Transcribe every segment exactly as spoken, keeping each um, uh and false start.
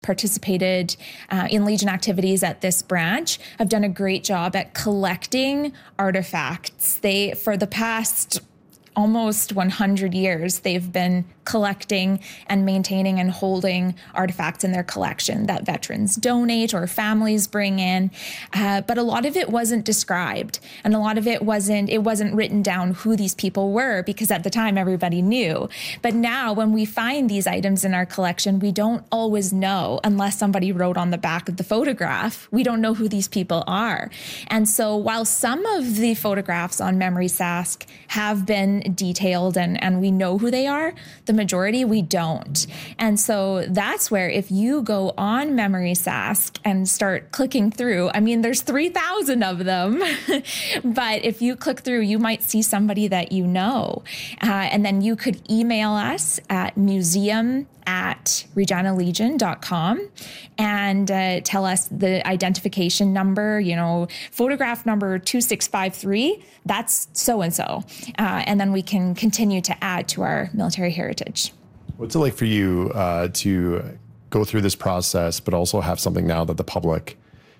participated uh, in Legion activities at this branch have done a great job at collecting artifacts. They, for the past almost one hundred years, they've been collecting and maintaining and holding artifacts in their collection that veterans donate or families bring in. Uh, but a lot of it wasn't described, and a lot of it wasn't, it wasn't written down who these people were, because at the time everybody knew. But now when we find these items in our collection, we don't always know, unless somebody wrote on the back of the photograph, we don't know who these people are. And so while some of the photographs on Memory Sask have been detailed and, and we know who they are, the majority we don't. And so that's where, if you go on Memory Sask and start clicking through, I mean, there's three thousand of them, but if you click through, you might see somebody that you know. Uh, and then you could email us at museum at regina legion dot com and uh, tell us the identification number, you know, photograph number two six five three, that's so-and-so. Uh, and then we can continue to add to our military heritage. What's it like for you uh, to go through this process, but also have something now that the public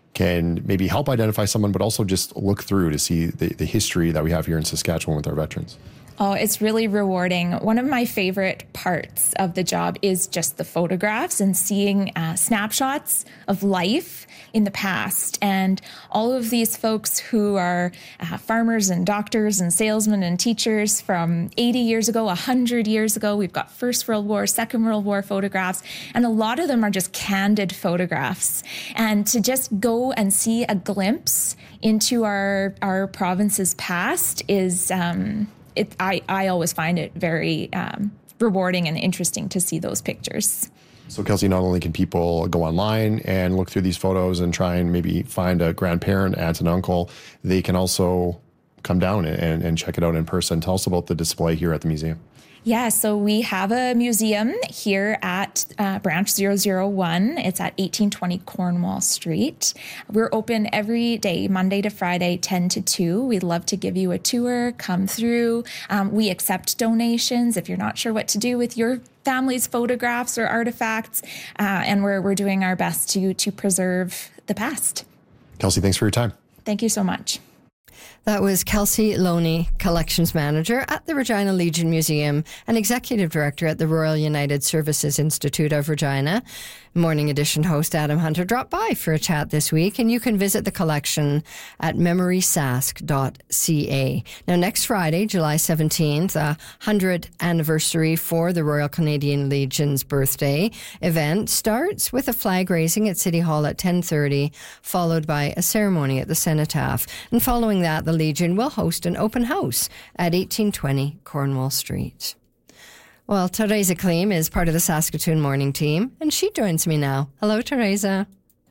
can maybe help identify someone, but also just look through to see the, the history that we have here in Saskatchewan with our veterans? Oh, it's really rewarding. One of my favorite parts of the job is just the photographs and seeing uh, snapshots of life in the past. And all of these folks who are uh, farmers and doctors and salesmen and teachers from eighty years ago, one hundred years ago. We've got First World War, Second World War photographs, and a lot of them are just candid photographs. And to just go and see a glimpse into our, our province's past is... Um, It, I, I always find it very um, rewarding and interesting to see those pictures. So, Kelsey, not only can people go online and look through these photos and try and maybe find a grandparent, aunt and uncle, they can also come down and, and check it out in person. Tell us about the display here at the museum. Yeah, so we have a museum here at uh, Branch zero zero one. It's at eighteen twenty Cornwall Street. We're open every day, Monday to Friday, ten to two. We'd love to give you a tour, come through. Um, we accept donations if you're not sure what to do with your family's photographs or artifacts, uh, and we're, we're doing our best to, to preserve the past. Kelsey, thanks for your time. Thank you so much. That was Kelsey Loney, Collections Manager at the Regina Legion Museum and Executive Director at the Royal United Services Institute of Regina. Morning Edition host Adam Hunter dropped by for a chat this week, and you can visit the collection at memory sask dot c a. Now, next Friday, July seventeenth, a hundredth anniversary for the Royal Canadian Legion's birthday event starts with a flag raising at City Hall at ten thirty, followed by a ceremony at the Cenotaph. And following that, the Legion will host an open house at eighteen twenty Cornwall Street. Well, Teresa Kleem is part of the Saskatoon Morning Team, and she joins me now. Hello, Teresa.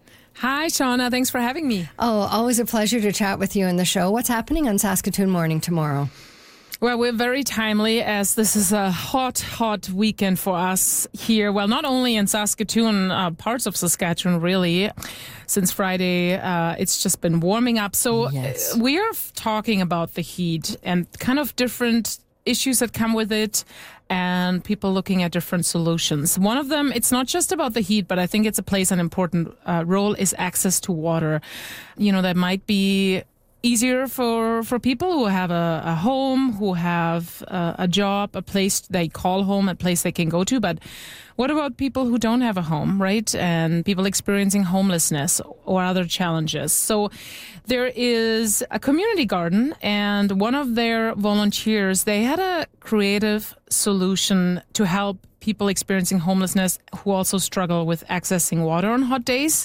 Hi, Shauna. Thanks for having me. Oh, always a pleasure to chat with you in the show. What's happening on Saskatoon Morning tomorrow? Well, we're very timely, as this is a hot, hot weekend for us here. Well, not only in Saskatoon, uh, parts of Saskatchewan, really. Since Friday, uh, it's just been warming up. So yes. We are talking about the heat and kind of different issues that come with it, and people looking at different solutions. One of them, it's not just about the heat, but I think it's a plays an important uh, role, is access to water. You know, that might be easier for, for people who have a, a home, who have a, a job, a place they call home, a place they can go to. But what about people who don't have a home, right? And people experiencing homelessness or other challenges. So there is a community garden, and one of their volunteers, they had a creative solution to help people experiencing homelessness who also struggle with accessing water on hot days.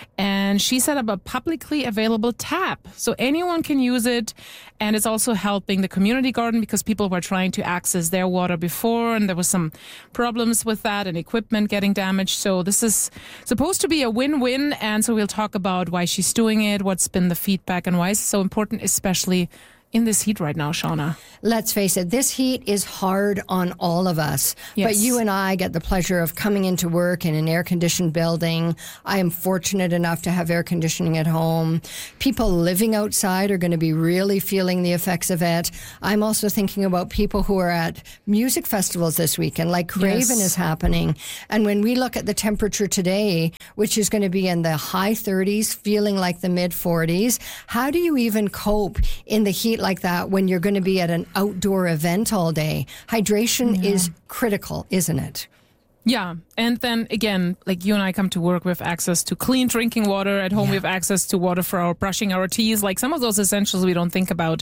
And she set up a publicly available tap, so anyone can use it. And it's also helping the community garden, because people were trying to access their water before, and there was some problems with that and equipment getting damaged. So this is supposed to be a win-win. And so we'll talk about why she's doing it, what's been the feedback, and why it's so important, especially in this heat right now, Shauna? Let's face it, this heat is hard on all of us. Yes. But you and I get the pleasure of coming into work in an air-conditioned building. I am fortunate enough to have air conditioning at home. People living outside are going to be really feeling the effects of it. I'm also thinking about people who are at music festivals this weekend, like Craven Yes. is happening. And when we look at the temperature today, which is going to be in the high thirties, feeling like the mid forties, how do you even cope in the heat like that when you're going to be at an outdoor event all day? Hydration Yeah. is critical, isn't it? Yeah. And then again, like you and I come to work with access to clean drinking water. At home, Yeah. we have access to water for our brushing our teeth, like some of those essentials we don't think about.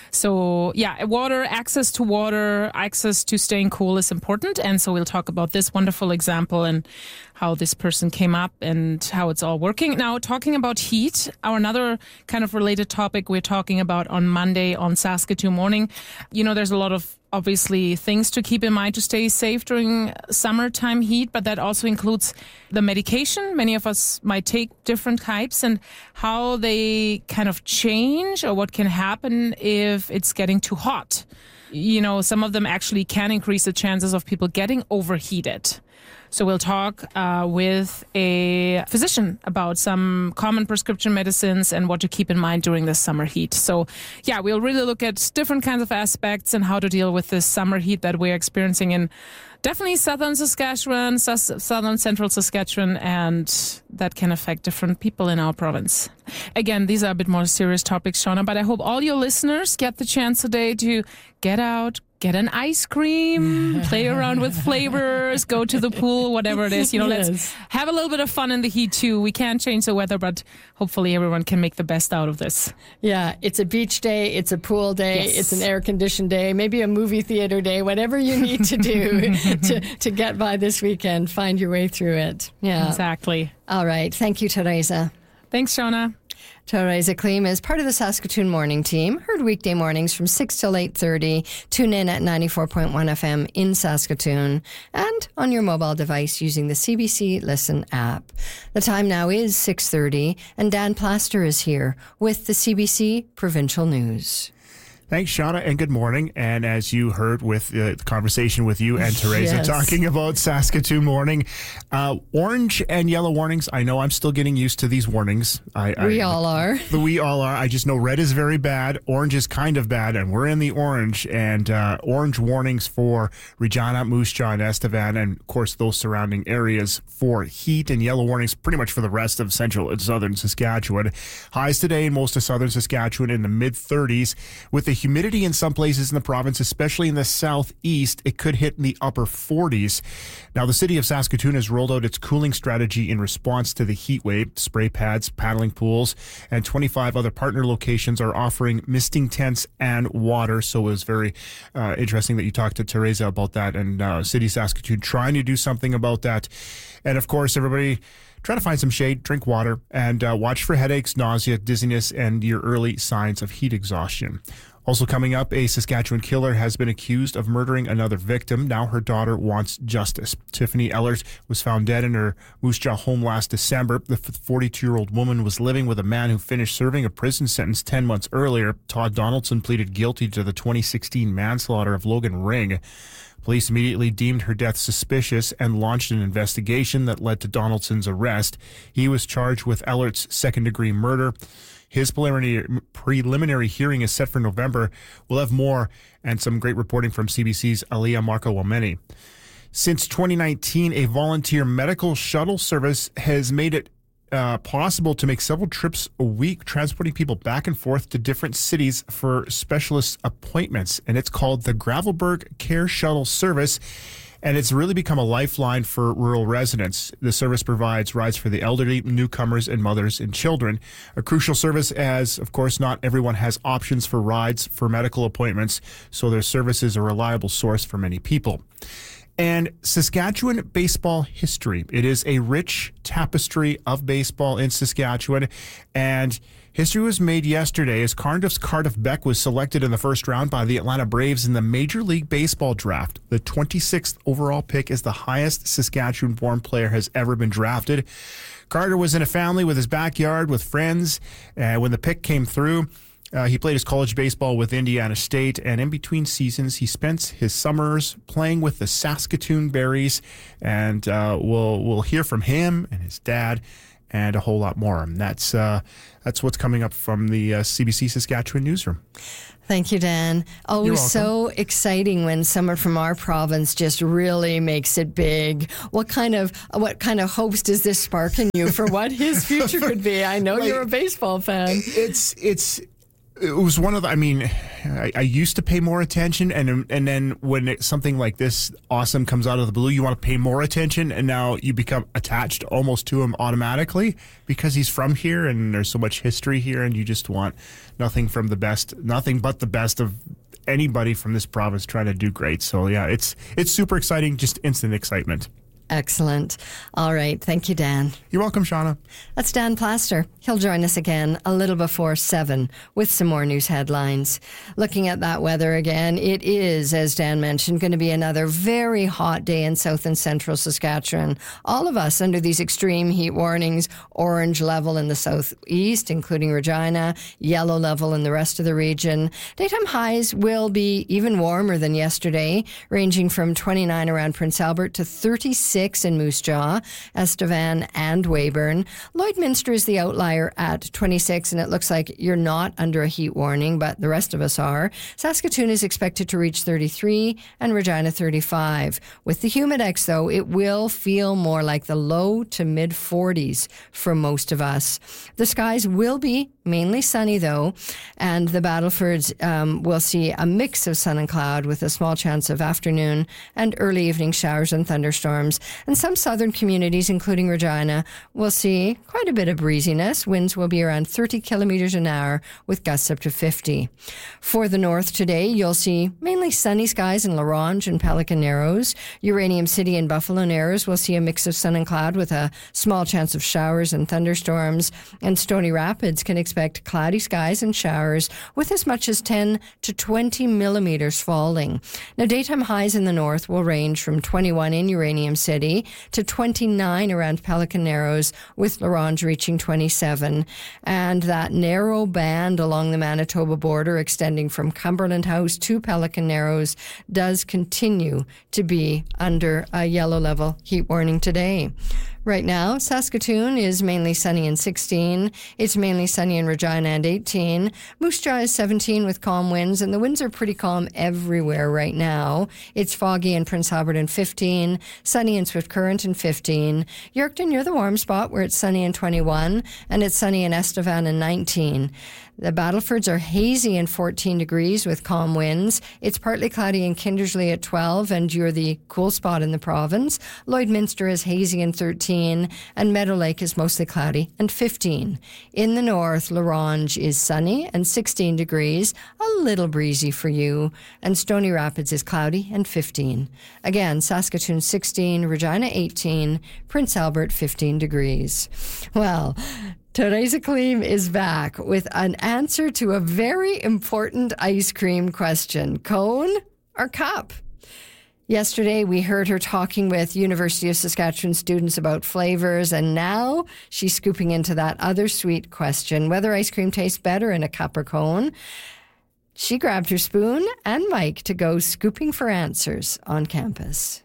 So yeah, water, access to water, access to staying cool is important. And so we'll talk about this wonderful example and how this person came up and how it's all working. Now, talking about heat, our another kind of related topic we're talking about on Monday on Saskatoon Morning. You know, there's a lot of obviously things to keep in mind to stay safe during summertime heat, but that also includes the medication. Many of us might take different types and how they kind of change or what can happen if it's getting too hot. You know, some of them actually can increase the chances of people getting overheated. So we'll talk uh, with a physician about some common prescription medicines and what to keep in mind during the summer heat. So yeah, we'll really look at different kinds of aspects and how to deal with this summer heat that we're experiencing in definitely southern Saskatchewan, sus- southern central Saskatchewan, and that can affect different people in our province. Again, these are a bit more serious topics, Shauna, but I hope all your listeners get the chance today to get out, get an ice cream, play around with flavors, go to the pool, whatever it is. You know, Yes. let's have a little bit of fun in the heat too. We can't change the weather, but hopefully everyone can make the best out of this. Yeah, it's a beach day, it's a pool day, Yes. it's an air-conditioned day, maybe a movie theater day, whatever you need to do to, to get by this weekend, find your way through it. Yeah. Exactly. All right. Thank you, Teresa. Thanks, Shauna. Teresa Kleem is part of the Saskatoon Morning Team. Heard weekday mornings from six till eight thirty. Tune in at ninety-four point one F M in Saskatoon and on your mobile device using the C B C Listen app. The time now is six thirty and Dan Plaster is here with the C B C Provincial News. Thanks, Shauna, and good morning. And as you heard with uh, the conversation with you and Teresa Yes. talking about Saskatoon Morning, uh, orange and yellow warnings. I know I'm still getting used to these warnings. I, We I, all are. We all are. I just know red is very bad. Orange is kind of bad, and we're in the orange. And uh, orange warnings for Regina, Moose Jaw, and Estevan, and of course those surrounding areas for heat, and yellow warnings pretty much for the rest of central and southern Saskatchewan. Highs today in most of southern Saskatchewan in the mid thirties, with the humidity in some places in the province, especially in the southeast, it could hit in the upper forties. Now, the city of Saskatoon has rolled out its cooling strategy in response to the heat wave. Spray pads, paddling pools, and twenty-five other partner locations are offering misting tents and water. So it was very uh, interesting that you talked to Teresa about that, and uh, City of Saskatoon trying to do something about that. And of course, everybody try to find some shade, drink water, and uh, watch for headaches, nausea, dizziness, and your early signs of heat exhaustion. Also coming up, a Saskatchewan killer has been accused of murdering another victim. Now her daughter wants justice. Tiffany Ellert was found dead in her Moose Jaw home last December. The forty-two-year-old woman was living with a man who finished serving a prison sentence ten months earlier. Todd Donaldson pleaded guilty to the twenty sixteen manslaughter of Logan Ring. Police immediately deemed her death suspicious and launched an investigation that led to Donaldson's arrest. He was charged with Ellert's second-degree murder. His preliminary, preliminary hearing is set for November. We'll have more and some great reporting from C B C's Aliyah Marco Wameni. Since twenty nineteen, a volunteer medical shuttle service has made it uh, possible to make several trips a week, transporting people back and forth to different cities for specialist appointments. And it's called the Gravelberg Care Shuttle Service. And it's really become a lifeline for rural residents. The service provides rides for the elderly, newcomers, and mothers and children. A crucial service as, of course, not everyone has options for rides for medical appointments, so their service is a reliable source for many people. And Saskatchewan baseball history. It is a rich tapestry of baseball in Saskatchewan, and history was made yesterday as Cardiff's Cardiff Beck was selected in the first round by the Atlanta Braves in the Major League Baseball draft. The twenty-sixth overall pick is the highest Saskatchewan-born player has ever been drafted. Carter was in a family with his backyard with friends uh, when the pick came through. Uh, he played his college baseball with Indiana State, and in between seasons, he spent his summers playing with the Saskatoon Berries. And uh, we'll we'll hear from him and his dad, and a whole lot more. And that's uh, that's what's coming up from the uh, C B C Saskatchewan newsroom. Thank you, Dan. Always so exciting when someone from our province just really makes it big. What kind of what kind of hopes does this spark in you for what his future could be? I know like, you're a baseball fan. It's it's. It was one of the, I mean, I, I used to pay more attention, and and then when it, something like this awesome comes out of the blue, you want to pay more attention, and now you become attached almost to him automatically because he's from here and there's so much history here, and you just want nothing from the best, nothing but the best of anybody from this province trying to do great. So yeah, it's it's super exciting, just instant excitement. Excellent. All right. Thank you, Dan. You're welcome, Shauna. That's Dan Plaster. He'll join us again a little before seven with some more news headlines. Looking at that weather again, it is, as Dan mentioned, going to be another very hot day in south and central Saskatchewan. All of us under these extreme heat warnings, orange level in the southeast, including Regina, yellow level in the rest of the region. Daytime highs will be even warmer than yesterday, ranging from twenty-nine around Prince Albert to thirty-six in Moose Jaw, Estevan and Weyburn. Lloydminster is the outlier at twenty-six, and it looks like you're not under a heat warning, but the rest of us are. Saskatoon is expected to reach thirty-three and Regina thirty-five. With the Humidex, though, it will feel more like the low to mid forties for most of us. The skies will be mainly sunny, though, and the Battlefords um, will see a mix of sun and cloud with a small chance of afternoon and early evening showers and thunderstorms. And some southern communities, including Regina, will see quite a bit of breeziness. Winds will be around thirty kilometers an hour with gusts up to fifty. For the north today, you'll see mainly sunny skies in La Ronge and Pelican Narrows. Uranium City and Buffalo Narrows will see a mix of sun and cloud with a small chance of showers and thunderstorms. And Stony Rapids can expect cloudy skies and showers with as much as ten to twenty millimeters falling. Now, daytime highs in the north will range from twenty-one in Uranium City to twenty-nine around Pelican Narrows, with La Ronge reaching twenty-seven. And that narrow band along the Manitoba border extending from Cumberland House to Pelican Narrows does continue to be under a yellow level heat warning today. Right now, Saskatoon is mainly sunny and sixteen. It's mainly sunny in Regina and eighteen. Moose Jaw is seventeen with calm winds, and the winds are pretty calm everywhere right now. It's foggy in Prince Albert and fifteen, sunny in Swift Current and fifteen. Yorkton, you're the warm spot where it's sunny and twenty-one, and it's sunny in Estevan and nineteen. The Battlefords are hazy and fourteen degrees with calm winds. It's partly cloudy in Kindersley at twelve, and you're the cool spot in the province. Lloydminster is hazy and thirteen, and Meadow Lake is mostly cloudy and fifteen. In the north, La Ronge is sunny and sixteen degrees, a little breezy for you, and Stony Rapids is cloudy and fifteen. Again, Saskatoon sixteen, Regina eighteen, Prince Albert fifteen degrees. Well, Theresa Kleem is back with an answer to a very important ice cream question. Cone or cup? Yesterday, we heard her talking with University of Saskatchewan students about flavors, and now she's scooping into that other sweet question, whether ice cream tastes better in a cup or cone. She grabbed her spoon and mic to go scooping for answers on campus.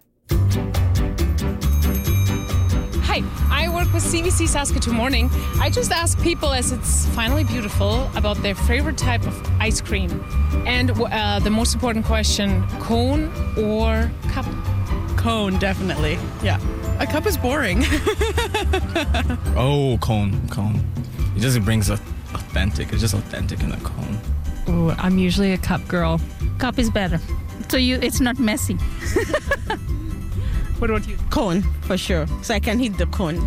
Hi, I work with C B C Saskatoon Morning. I just ask people, as it's finally beautiful, about their favorite type of ice cream. And uh, the most important question, cone or cup? Cone, definitely. Yeah. A cup is boring. Oh, cone, cone. It just brings a authentic. It's just authentic in a cone. Oh, I'm usually a cup girl. Cup is better. So you, it's not messy. What about you? Cone, for sure. So I can hit the cone.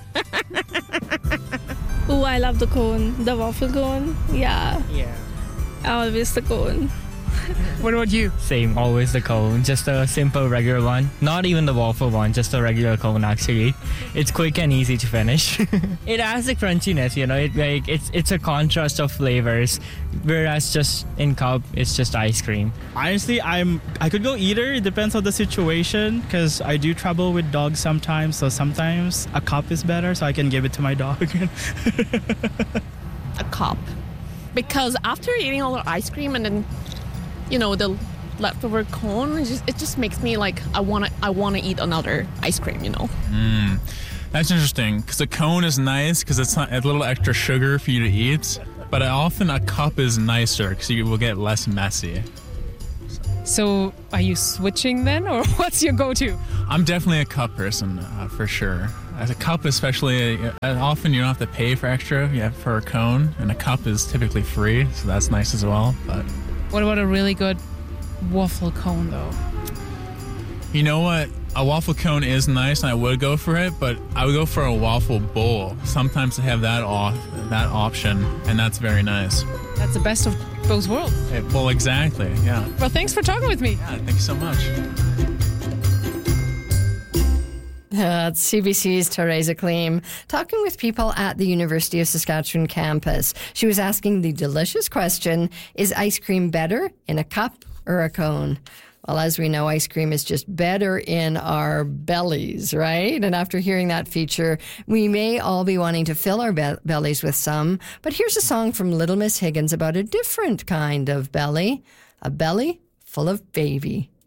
Oh, I love the cone. The waffle cone. Yeah. Yeah. Always the cone. What about you? Same, always the cone. Just a simple regular one. Not even the waffle one, just a regular cone actually. It's quick and easy to finish. It has the crunchiness, you know, it like it's it's a contrast of flavors. Whereas just in cup, it's just ice cream. Honestly, I'm I could go either. It depends on the situation, because I do travel with dogs sometimes. So sometimes a cup is better, so I can give it to my dog. A cup. because after eating all the ice cream and then, you know, the leftover cone, it just, it just makes me like I want to I want to eat another ice cream, you know. Mm, that's interesting because a cone is nice because it's not a little extra sugar for you to eat, but often a cup is nicer because you will get less messy. So are you switching then, or what's your go-to? I'm definitely a cup person uh, for sure. As a cup, especially, uh, often you don't have to pay for extra yeah, for a cone, and a cup is typically free, so that's nice as well. But what about a really good waffle cone, though? You know what? A waffle cone is nice, and I would go for it, but I would go for a waffle bowl. Sometimes they have that off, that option, and that's very nice. That's the best of both worlds. It, well, exactly, yeah. Well, thanks for talking with me. Yeah, thank you so much. That's C B C's Teresa Kleem talking with people at the University of Saskatchewan campus. She was asking the delicious question, is ice cream better in a cup or a cone? Well, as we know, ice cream is just better in our bellies, right? And after hearing that feature, we may all be wanting to fill our be- bellies with some. But here's a song from Little Miss Higgins about a different kind of belly, a belly full of baby.